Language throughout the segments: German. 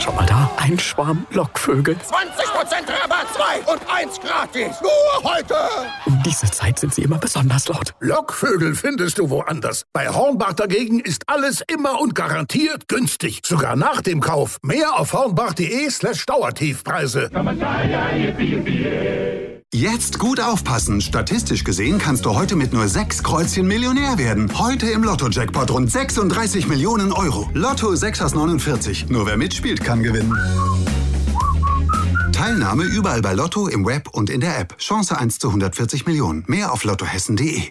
Schau mal da, ein Schwarm Lockvögel. 20% Rabatt, 2 und 1 gratis. Nur heute. Um diese Zeit sind sie immer besonders laut. Lockvögel findest du woanders. Bei Hornbach dagegen ist alles immer und garantiert günstig. Sogar nach dem Kauf. Mehr auf hornbach.de/Dauertiefpreise. Jetzt gut aufpassen. Statistisch gesehen kannst du heute mit nur 6 Kreuzchen Millionär werden. Heute im Lotto-Jackpot rund 36 Millionen Euro. Lotto 6 aus 49. Nur wer mitspielt, kann gewinnen. Teilnahme überall bei Lotto, im Web und in der App. Chance 1 zu 140 Millionen. Mehr auf lottohessen.de.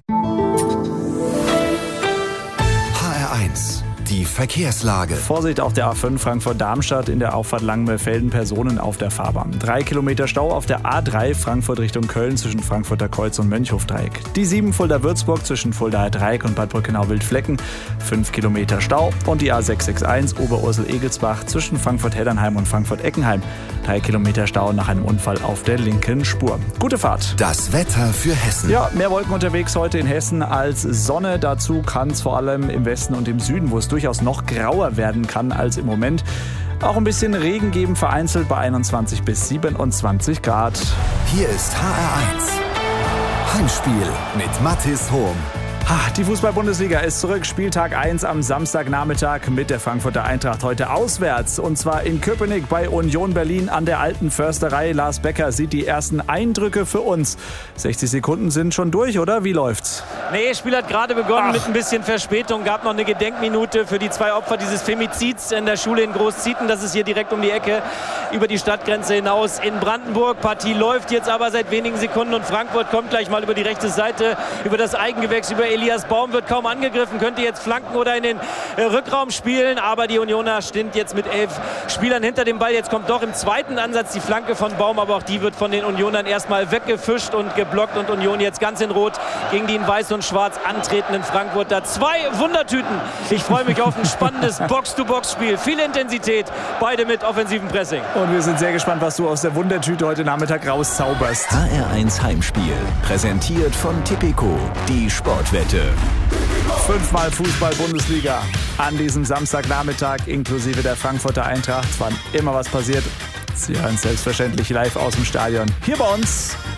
HR1, die Verkehrslage. Vorsicht auf der A5 Frankfurt-Darmstadt in der Auffahrt Langenmühlfelden, Personen auf der Fahrbahn. 3 Kilometer Stau auf der A3 Frankfurt Richtung Köln zwischen Frankfurter Kreuz und Mönchhofdreieck. Die 7 Fulda-Würzburg zwischen Fuldaer Dreieck und Bad Brückenau-Wildflecken. 5 Kilometer Stau. Und die A661 Oberursel-Egelsbach zwischen Frankfurt-Heddernheim und Frankfurt-Eckenheim. 3 Kilometer Stau nach einem Unfall auf der linken Spur. Gute Fahrt. Das Wetter für Hessen. Ja, mehr Wolken unterwegs heute in Hessen als Sonne. Dazu kann es vor allem im Westen und im Süden, wo es durchaus noch grauer werden kann als im Moment, auch ein bisschen Regen geben, vereinzelt bei 21 bis 27 Grad. Hier ist HR1. Heimspiel mit Mathis Hohm. Die Fußball-Bundesliga ist zurück. Spieltag 1 am Samstagnachmittag mit der Frankfurter Eintracht heute auswärts. Und zwar in Köpenick bei Union Berlin an der Alten Försterei. Lars Becker sieht die ersten Eindrücke für uns. 60 Sekunden sind schon durch, oder? Wie läuft's? Nee, das Spiel hat gerade begonnen mit ein bisschen Verspätung. Gab noch eine Gedenkminute für die 2 Opfer dieses Femizids in der Schule in Großzieten. Das ist hier direkt um die Ecke über die Stadtgrenze hinaus in Brandenburg. Partie läuft jetzt aber seit wenigen Sekunden und Frankfurt kommt gleich mal über die rechte Seite, über das Eigengewächs, über Elias Baum, wird kaum angegriffen, könnte jetzt flanken oder in den Rückraum spielen, aber die Unioner stehen jetzt mit 11 Spielern hinter dem Ball. Jetzt kommt doch im zweiten Ansatz die Flanke von Baum, aber auch die wird von den Unionern erstmal weggefischt und geblockt und Union jetzt ganz in Rot gegen die in Weiß und Schwarz antretenden Frankfurter. 2 Wundertüten. Ich freue mich auf ein spannendes Box-to-Box-Spiel. Viel Intensität, beide mit offensivem Pressing. Und wir sind sehr gespannt, was du aus der Wundertüte heute Nachmittag rauszauberst. HR1 Heimspiel, präsentiert von Tipico, die Sportwette. 5-mal Fußball-Bundesliga an diesem Samstagnachmittag inklusive der Frankfurter Eintracht. Wann immer was passiert, Sie hören selbstverständlich live aus dem Stadion hier bei uns